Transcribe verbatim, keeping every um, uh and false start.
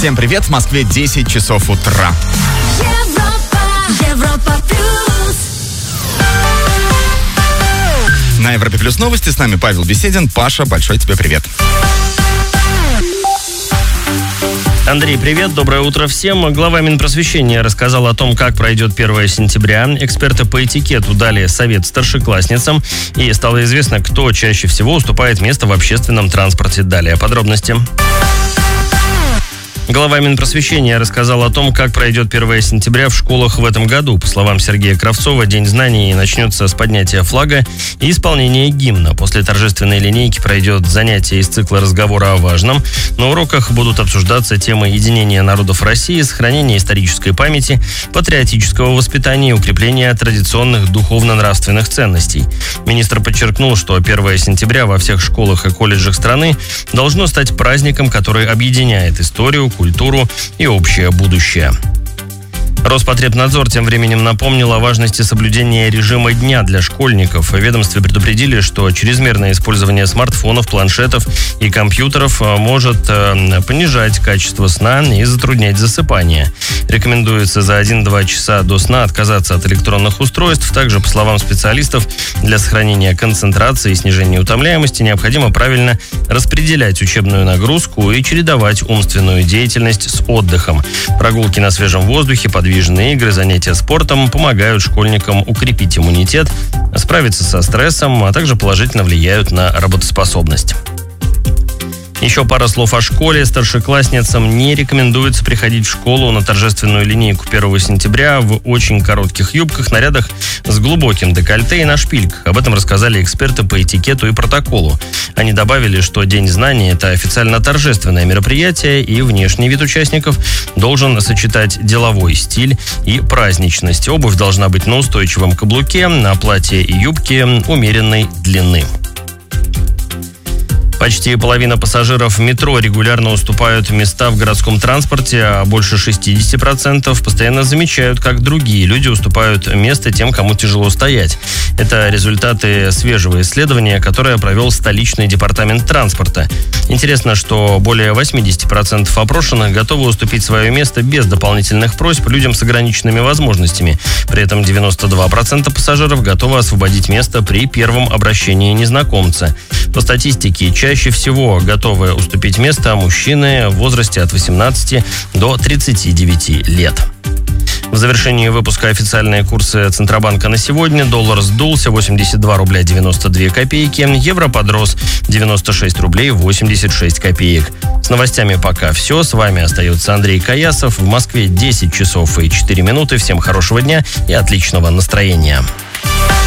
Всем привет, в Москве десять часов утра. Европа, Европа плюс. На Европе плюс новости, с нами Павел Беседин. Паша, большой тебе привет. Андрей, привет, доброе утро всем. Глава Минпросвещения рассказал о том, как пройдет первое сентября. Эксперты по этикету дали совет старшеклассницам. И стало известно, кто чаще всего уступает место в общественном транспорте. Далее подробности. Глава Минпросвещения рассказал о том, как пройдет первое сентября в школах в этом году. По словам Сергея Кравцова, День знаний начнется с поднятия флага и исполнения гимна. После торжественной линейки пройдет занятие из цикла «Разговора о важном». На уроках будут обсуждаться темы единения народов России, сохранения исторической памяти, патриотического воспитания и укрепления традиционных духовно-нравственных ценностей. Министр подчеркнул, что первое сентября во всех школах и колледжах страны должно стать праздником, который объединяет историю, культуру и общее будущее. Роспотребнадзор тем временем напомнил о важности соблюдения режима дня для школьников. В ведомстве предупредили, что чрезмерное использование смартфонов, планшетов и компьютеров может понижать качество сна и затруднять засыпание. Рекомендуется за один-два часа до сна отказаться от электронных устройств. Также, по словам специалистов, для сохранения концентрации и снижения утомляемости необходимо правильно распределять учебную нагрузку и чередовать умственную деятельность с отдыхом. Прогулки на свежем воздухе, подвижные игры, занятия спортом помогают школьникам укрепить иммунитет, справиться со стрессом, а также положительно влияют на работоспособность. Еще пара слов о школе. Старшеклассницам не рекомендуется приходить в школу на торжественную линейку первого сентября в очень коротких юбках, нарядах с глубоким декольте и на шпильках. Об этом рассказали эксперты по этикету и протоколу. Они добавили, что День знаний – это официально торжественное мероприятие, и внешний вид участников должен сочетать деловой стиль и праздничность. Обувь должна быть на устойчивом каблуке, на платье и юбке умеренной длины. Почти половина пассажиров в метро регулярно уступают места в городском транспорте, а больше шестьдесят процентов постоянно замечают, как другие люди уступают место тем, кому тяжело стоять. Это результаты свежего исследования, которое провел столичный департамент транспорта. Интересно, что более восемьдесят процентов опрошенных готовы уступить свое место без дополнительных просьб людям с ограниченными возможностями. При этом девяносто два процента пассажиров готовы освободить место при первом обращении незнакомца. По статистике, чаще всего готовы уступить место мужчины в возрасте от восемнадцати до тридцати девяти лет. В завершении выпуска официальные курсы Центробанка на сегодня. Доллар сдулся восемьдесят два рубля девяносто две копейки. Евро подрос девяносто шесть рублей восемьдесят шесть копеек. С новостями пока все. С вами остается Андрей Каясов. В Москве десять часов и четыре минуты. Всем хорошего дня и отличного настроения.